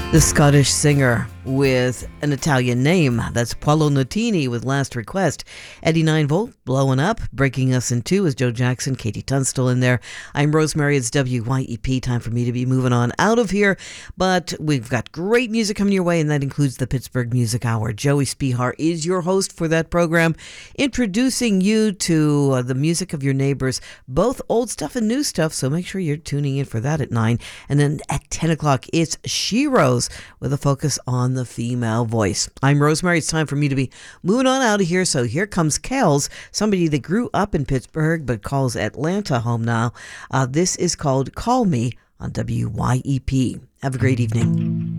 The Scottish singer with an Italian name. That's Paolo Nutini with Last Request. Eddie 9-Volt, Blowing Up. Breaking Us in Two is Joe Jackson, Katie Tunstall in there. I'm Rosemary. It's WYEP. Time for me to be moving on out of here. But we've got great music coming your way, and that includes the Pittsburgh Music Hour. Joey Spihar is your host for that program, introducing you to the music of your neighbors, both old stuff and new stuff. So make sure you're tuning in for that at 9. And then at 10 o'clock, it's Sheroes with a focus on the female voice. I'm Rosemary. It's time for me to be moving on out of here. So here comes Kels, somebody that grew up in Pittsburgh but calls Atlanta home now. This is called Call Me on WYEP. Have a great evening.